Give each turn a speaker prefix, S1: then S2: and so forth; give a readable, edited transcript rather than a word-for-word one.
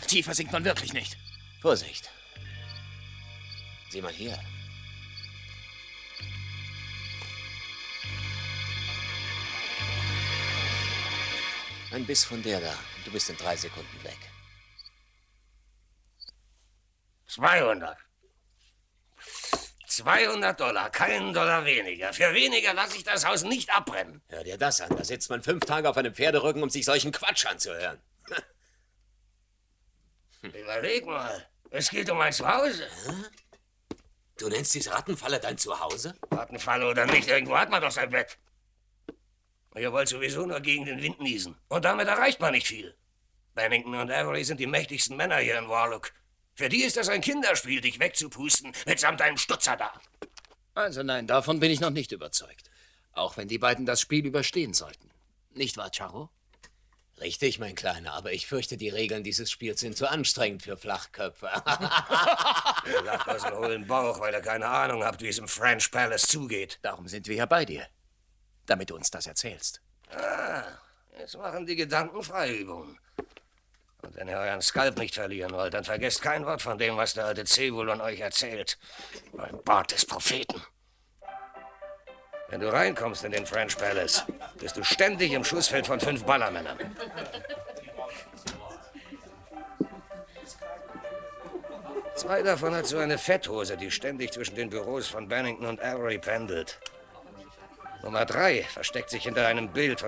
S1: Tiefer sinkt man wirklich nicht.
S2: Vorsicht. Sieh mal hier. Ein Biss von der da. Du bist in 3 Sekunden weg.
S3: 200. $200, keinen Dollar weniger. Für weniger lasse ich das Haus nicht abbrennen.
S2: Hör dir das an. Da sitzt man 5 Tage auf einem Pferderücken, um sich solchen Quatsch anzuhören.
S3: Überleg mal, es geht um ein Zuhause.
S2: Du nennst diese Rattenfalle dein Zuhause?
S3: Rattenfalle oder nicht, irgendwo hat man doch sein Bett. Ihr wollt sowieso nur gegen den Wind niesen. Und damit erreicht man nicht viel. Bennington und Avery sind die mächtigsten Männer hier in Warlock. Für die ist das ein Kinderspiel, dich wegzupusten, mitsamt einem Stutzer da.
S1: Also nein, davon bin ich noch nicht überzeugt. Auch wenn die beiden das Spiel überstehen sollten. Nicht wahr, Charro?
S2: Richtig, mein Kleiner, aber ich fürchte, die Regeln dieses Spiels sind zu anstrengend für Flachköpfe.
S3: Ihr lacht aus dem hohlen Bauch, weil ihr keine Ahnung habt, wie es im French Palace zugeht.
S1: Darum sind wir ja bei dir. Damit du uns das erzählst.
S3: Ah, jetzt machen die Gedankenfreiübungen. Und wenn ihr euren Skalp nicht verlieren wollt, dann vergesst kein Wort von dem, was der alte Zebulon euch erzählt. Beim Bart des Propheten. Wenn du reinkommst in den French Palace, bist du ständig im Schussfeld von 5 Ballermännern. Zwei davon hat so eine Fetthose, die ständig zwischen den Büros von Bennington und Avery pendelt. Nummer 3 versteckt sich hinter einem Bild von